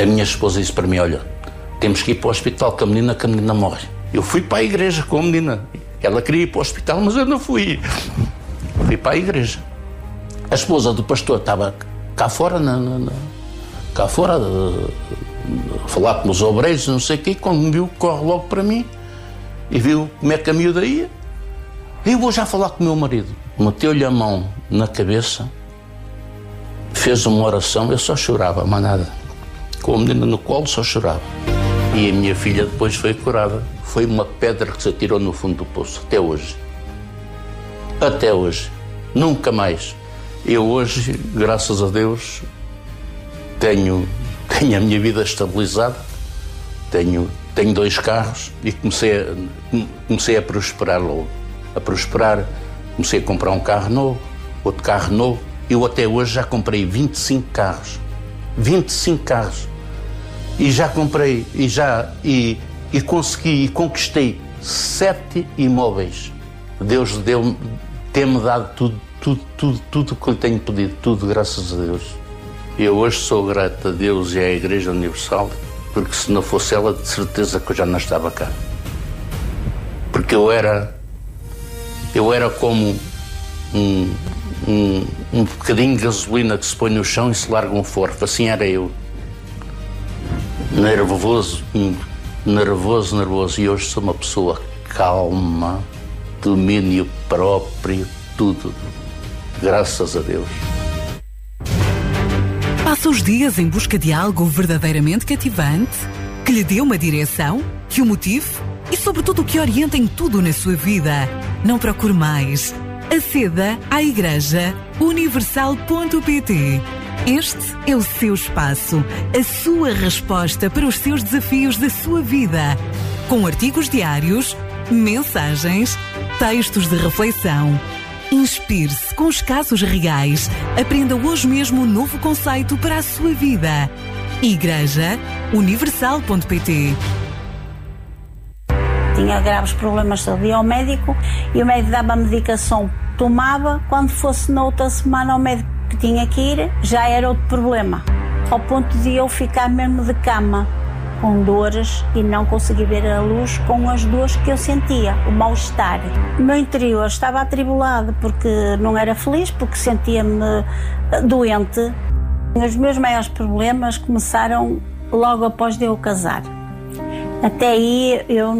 A minha esposa disse para mim, olha, temos que ir para o hospital que a menina morre. Eu fui para a igreja com a menina. Ela queria ir para o hospital, mas eu não fui. Fui para a igreja. A esposa do pastor estava cá fora, a falar com os obreiros, não sei o quê, quando me viu, corre logo para mim e viu como é que a miúda ia. Eu vou já falar com o meu marido. Meteu-lhe a mão na cabeça, fez uma oração, eu só chorava, mais nada. Com a menina no colo, só chorava. E a minha filha depois foi curada. Foi uma pedra que se atirou no fundo do poço, até hoje. Até hoje. Nunca mais. Eu hoje, graças a Deus, tenho a minha vida estabilizada, tenho 2 carros e comecei a prosperar logo. Comecei a comprar um carro novo, outro carro novo. Eu até hoje já comprei 25 carros. 25 carros. E já comprei, e consegui, e conquistei 7 imóveis. Deus tem-me dado tudo o que lhe tenho pedido, tudo, graças a Deus. Eu hoje sou grato a Deus e à Igreja Universal, porque se não fosse ela, de certeza que eu já não estava cá. Porque eu era como um bocadinho de gasolina que se põe no chão e se larga um forte. Assim era eu. Nervoso. E hoje sou uma pessoa calma, domínio próprio, tudo. Graças a Deus. Passa os dias em busca de algo verdadeiramente cativante, que lhe dê uma direção, que o motive e, sobretudo, que oriente em tudo na sua vida. Não procure mais. Aceda à Igreja Universal.pt. Este é o seu espaço, a sua resposta para os seus desafios da sua vida. Com artigos diários, mensagens, textos de reflexão. Inspire-se com os casos reais. Aprenda hoje mesmo um novo conceito para a sua vida. Igreja Universal.pt. Tinha graves problemas de saúde, ia ao médico e o médico dava a medicação, tomava, quando fosse na outra semana ao médico que tinha que ir, já era outro problema. Ao ponto de eu ficar mesmo de cama, com dores e não conseguir ver a luz com as dores que eu sentia, o mal-estar. O meu interior estava atribulado porque não era feliz, porque sentia-me doente. Os meus maiores problemas começaram logo após de eu casar. Até aí eu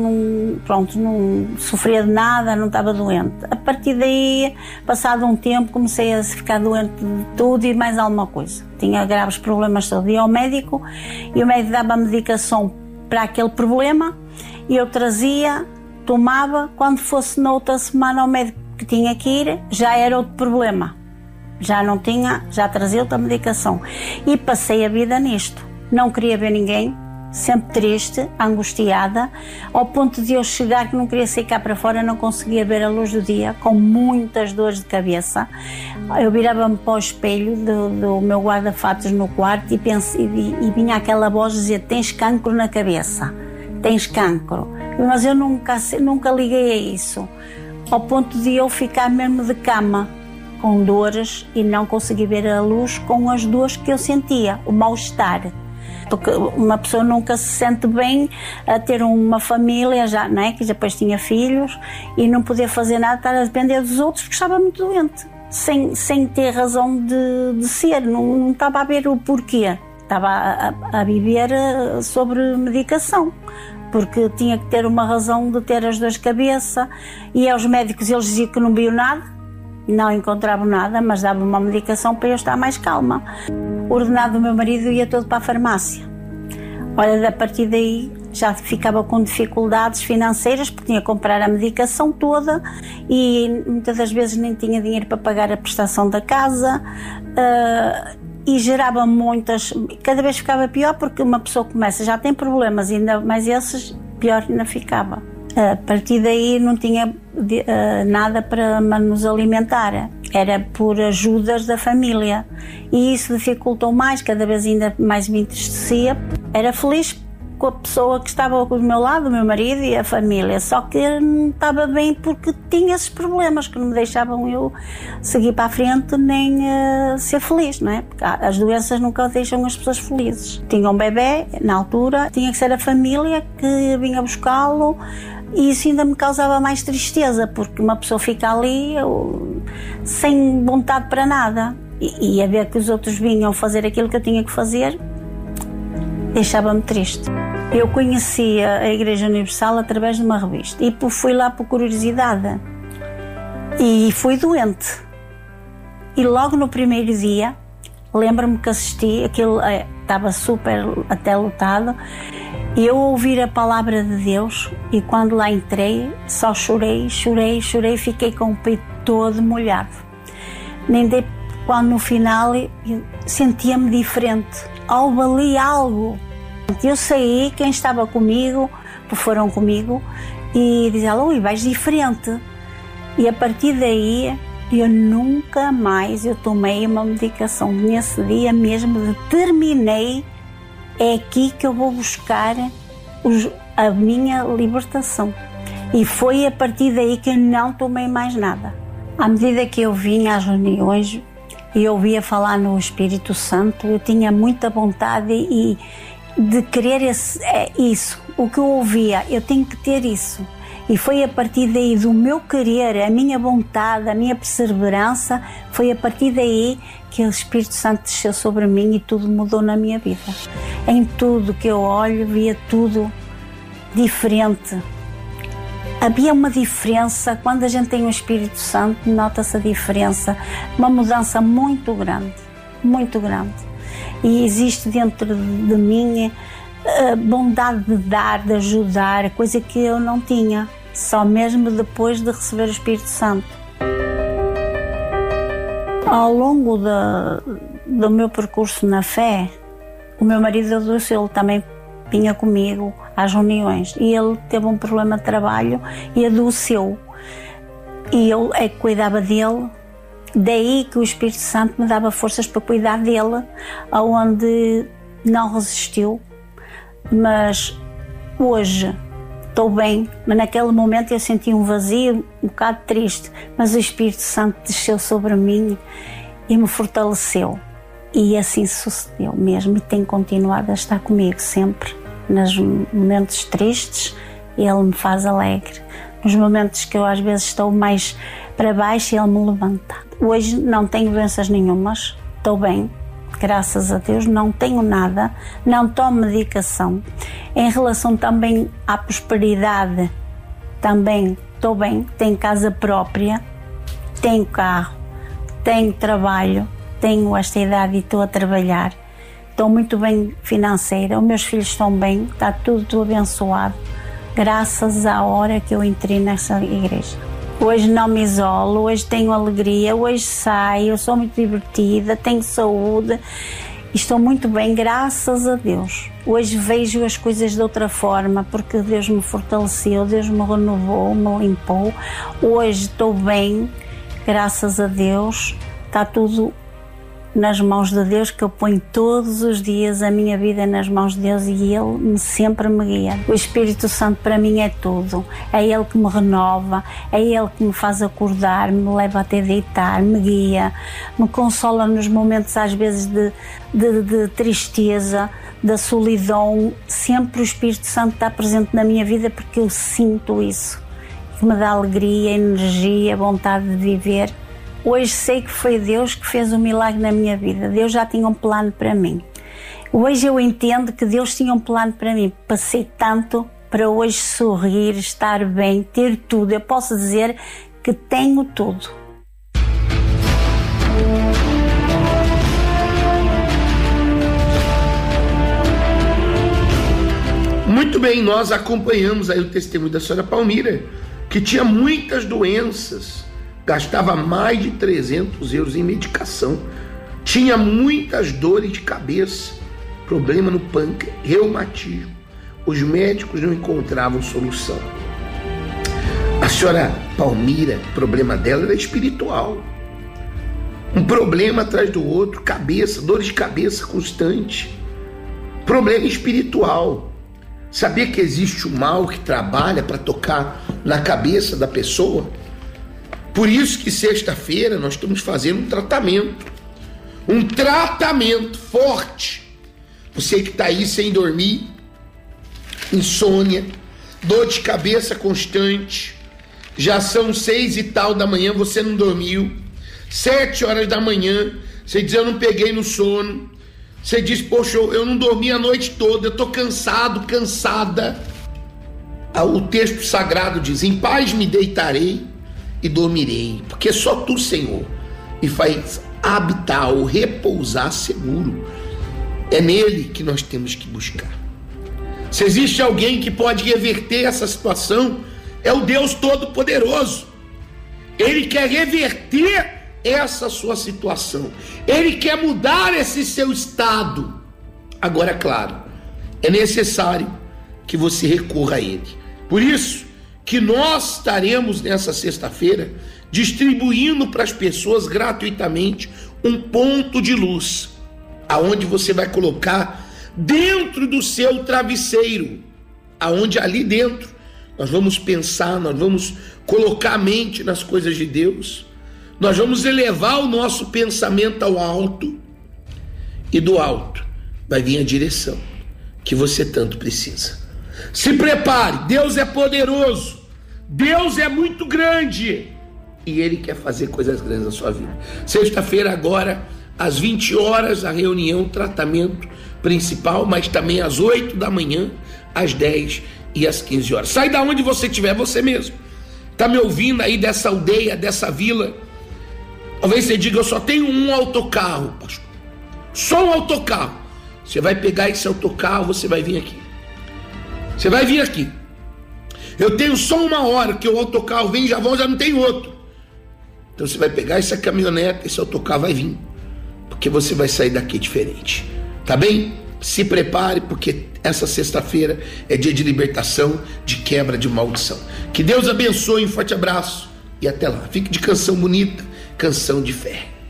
não sofria de nada, não estava doente. A partir daí, passado um tempo, comecei a ficar doente de tudo e mais alguma coisa. Tinha graves problemas de saúde. Ia ao médico e o médico dava a medicação para aquele problema e eu trazia, tomava, quando fosse na outra semana ao médico que tinha que ir, já era outro problema. Já não tinha, já trazia outra medicação. E passei a vida nisto. Não queria ver ninguém. Sempre triste, angustiada, ao ponto de eu chegar que não queria sair cá para fora, não conseguia ver a luz do dia, com muitas dores de cabeça. Eu virava-me para o espelho do meu guarda-fatos no quarto e vinha aquela voz dizer: tens cancro na cabeça, tens cancro. Mas eu nunca liguei a isso, ao ponto de eu ficar mesmo de cama, com dores e não conseguir ver a luz com as dores que eu sentia, o mal-estar. Porque uma pessoa nunca se sente bem a ter uma família, já, não é? Que depois tinha filhos e não poder fazer nada, estar a depender dos outros, porque estava muito doente, sem ter razão de ser, não estava a ver o porquê. Estava a viver sobre medicação, porque tinha que ter uma razão de ter as dores de cabeça, e aos médicos eles diziam que não viam nada, não encontravam nada, mas davam uma medicação para eu estar mais calma. O ordenado do meu marido ia todo para a farmácia. Olha, a partir daí já ficava com dificuldades financeiras, porque tinha que comprar a medicação toda e muitas das vezes nem tinha dinheiro para pagar a prestação da casa, e gerava muitas... Cada vez ficava pior, porque uma pessoa começa, já tem problemas, ainda mais esses, pior ainda ficava. A partir daí não tinha nada para nos alimentar, era por ajudas da família, e isso dificultou mais, cada vez ainda mais me entristecia. Era feliz com a pessoa que estava ao meu lado, o meu marido e a família, só que eu não estava bem porque tinha esses problemas que não me deixavam eu seguir para a frente nem ser feliz, não é? Porque as doenças nunca deixam as pessoas felizes. Tinha um bebê, na altura, tinha que ser a família que vinha buscá-lo, e isso ainda me causava mais tristeza, porque uma pessoa fica ali sem vontade para nada, e a ver que os outros vinham fazer aquilo que eu tinha que fazer, deixava-me triste. Eu conheci a Igreja Universal através de uma revista e fui lá por curiosidade e fui doente. E logo no primeiro dia, lembro-me que assisti, aquilo estava super até lotado, e eu ouvi a palavra de Deus, e quando lá entrei só chorei, fiquei com o peito todo molhado. Nem dei, quando no final eu sentia-me diferente. Houve ali algo. Eu saí, quem estava comigo, foram comigo, e diziam, ui, vais diferente. E a partir daí, eu nunca mais tomei uma medicação. Nesse dia mesmo determinei, é aqui que eu vou buscar a minha libertação. E foi a partir daí que eu não tomei mais nada. À medida que eu vinha às reuniões, e eu ouvia falar no Espírito Santo, eu tinha muita vontade de querer isso. O que eu ouvia, eu tenho que ter isso. E foi a partir daí do meu querer, a minha vontade, a minha perseverança, foi a partir daí que o Espírito Santo desceu sobre mim e tudo mudou na minha vida. Em tudo que eu olho, via tudo diferente. Havia uma diferença, quando a gente tem o Espírito Santo, nota-se a diferença, uma mudança muito grande, muito grande. E existe dentro de mim a bondade de dar, de ajudar, coisa que eu não tinha, só mesmo depois de receber o Espírito Santo. Ao longo do meu percurso na fé, o meu marido adoeceu, ele também vinha comigo às reuniões, e ele teve um problema de trabalho e adoeceu, e eu é que cuidava dele. Daí que o Espírito Santo me dava forças para cuidar dele, aonde não resistiu. Mas hoje estou bem, mas naquele momento eu senti um vazio, um bocado triste, mas o Espírito Santo desceu sobre mim e me fortaleceu, e assim sucedeu mesmo, e tem continuado a estar comigo sempre. Nos momentos tristes, ele me faz alegre. Nos momentos que eu às vezes estou mais para baixo, ele me levanta. Hoje não tenho doenças nenhumas, estou bem, graças a Deus, não tenho nada, não tomo medicação. Em relação também à prosperidade, também estou bem, tenho casa própria, tenho carro, tenho trabalho, tenho esta idade e estou a trabalhar. Estou muito bem financeira, os meus filhos estão bem, está tudo abençoado, graças à hora que eu entrei nessa igreja. Hoje não me isolo, hoje tenho alegria, hoje saio, sou muito divertida, tenho saúde, estou muito bem, graças a Deus. Hoje vejo as coisas de outra forma, porque Deus me fortaleceu, Deus me renovou, me limpou. Hoje estou bem, graças a Deus, está tudo nas mãos de Deus, que eu ponho todos os dias a minha vida nas mãos de Deus, e Ele sempre me guia. O Espírito Santo para mim é tudo, é Ele que me renova, é Ele que me faz acordar, me leva até deitar, me guia, me consola nos momentos às vezes de tristeza, da solidão. Sempre o Espírito Santo está presente na minha vida, porque eu sinto isso, que me dá alegria, energia, vontade de viver. Hoje sei que foi Deus que fez um milagre na minha vida. Deus já tinha um plano para mim. Hoje eu entendo que Deus tinha um plano para mim. Passei tanto para hoje sorrir, estar bem, ter tudo. Eu posso dizer que tenho tudo. Muito bem, nós acompanhamos aí o testemunho da senhora Palmira, que tinha muitas doenças, gastava mais de 300 euros em medicação, tinha muitas dores de cabeça, problema no pâncreas, reumatismo. Os médicos não encontravam solução. A senhora Palmira, o problema dela era espiritual. Um problema atrás do outro, cabeça, dores de cabeça constante. Problema espiritual. Sabia que existe um mal que trabalha para tocar na cabeça da pessoa? Por isso que sexta-feira nós estamos fazendo um tratamento forte. Você que está aí sem dormir, insônia, dor de cabeça constante, já são 6 e tal da manhã, você não dormiu, 7 horas da manhã, você diz, eu não peguei no sono, você diz, poxa, eu não dormi a noite toda, eu estou cansado, cansada. O texto sagrado diz, em paz me deitarei e dormirei, porque só tu, Senhor, me faz habitar ou repousar seguro. É nele que nós temos que buscar. Se existe alguém que pode reverter essa situação, é o Deus Todo-Poderoso. Ele quer reverter essa sua situação. Ele quer mudar esse seu estado. Agora, é claro, é necessário que você recorra a Ele. Por isso que nós estaremos nessa sexta-feira distribuindo para as pessoas gratuitamente um ponto de luz, aonde você vai colocar dentro do seu travesseiro, aonde ali dentro nós vamos pensar, nós vamos colocar a mente nas coisas de Deus, nós vamos elevar o nosso pensamento ao alto, e do alto vai vir a direção que você tanto precisa. Se prepare, Deus é poderoso, Deus é muito grande, e Ele quer fazer coisas grandes na sua vida. Sexta-feira agora, às 20 horas, a reunião, tratamento principal, mas também às 8 da manhã, às 10 e às 15 horas. Sai da onde você estiver, você mesmo. Está me ouvindo aí dessa aldeia, dessa vila? Talvez você diga, eu só tenho um autocarro, pastor. Só um autocarro. Você vai pegar esse autocarro, você vai vir aqui. Você vai vir aqui. Eu tenho só uma hora que o autocarro vem, já não tem outro. Então você vai pegar essa caminhonete, esse autocarro vai vir. Porque você vai sair daqui diferente. Tá bem? Se prepare, porque essa sexta-feira é dia de libertação, de quebra de maldição. Que Deus abençoe, um forte abraço e até lá. Fique de canção bonita, canção de fé.